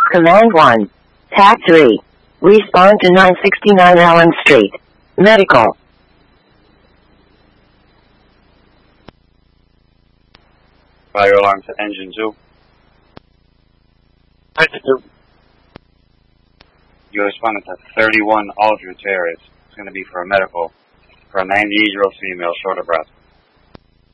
Command 1. Tab 3. Respond to 969 Allen Street. Medical. Fire alarm to engine 2. Engine 2. You responded to 31 Aldridge Terrace. It's going to be for a medical for a 98-year-old female, short of breath.